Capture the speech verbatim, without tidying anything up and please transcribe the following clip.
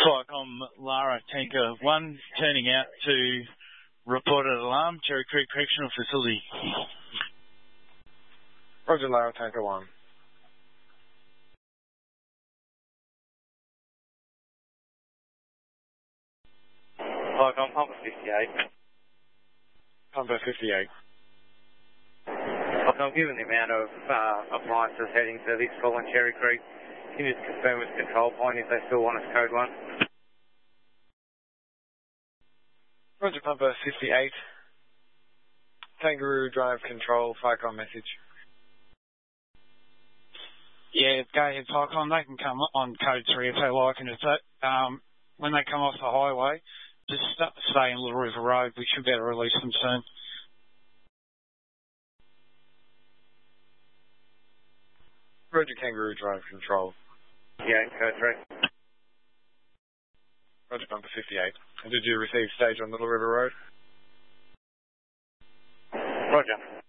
Flycom Lara Tanker one, turning out to report an alarm, Cherry Creek Correctional Facility. Roger, Lara Tanker one. Flycom Pumper fifty-eight. Pumper fifty-eight. Flycom, given the amount of uh, appliances heading to this call in Cherry Creek, can you just confirm with control point if they still want us code one? Roger, Pumper fifty-eight. Kangaroo Drive Control, Flycom message. Yeah, go ahead, Flycom. They can come on code three if they like, and if that, um, when they come off the highway, just stay in Little River Road. We should be able to release them soon. Roger, Kangaroo Drive Control. Yeah, code three. Roger, Pumper fifty-eight. And did you receive stage on Little River Road? Roger.